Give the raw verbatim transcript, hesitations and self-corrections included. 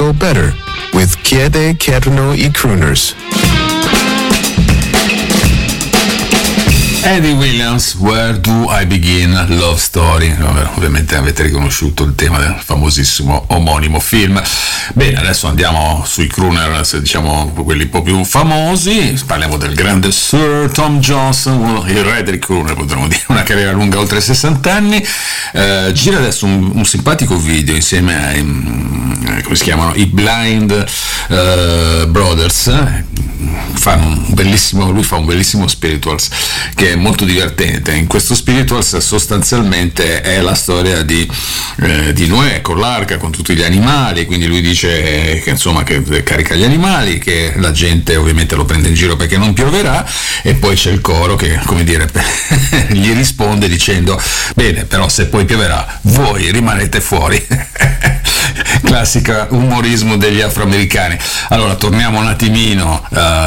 go better with Chiede Chiedono I Crooners. Eddie Williams, Where Do I Begin? Love Story. Ovviamente avete riconosciuto il tema del famosissimo omonimo film. Bene, adesso andiamo sui crooner, diciamo quelli un po' più famosi. Parliamo del grande Sir Tom Johnson, il re del crooner, potremmo dire, una carriera lunga oltre sessanta anni. Eh, gira adesso un, un simpatico video insieme ai, come si chiamano, i Blind uh, Brothers. Fanno un bellissimo, lui fa un bellissimo spirituals che è molto divertente. In questo spirituals sostanzialmente è la storia di, eh, di Noè con l'arca, con tutti gli animali, quindi lui dice che insomma che carica gli animali, che la gente ovviamente lo prende in giro perché non pioverà, e poi c'è il coro che, come dire, gli risponde dicendo bene, però se poi pioverà voi rimanete fuori. Classica umorismo degli afroamericani. Allora torniamo un attimino uh,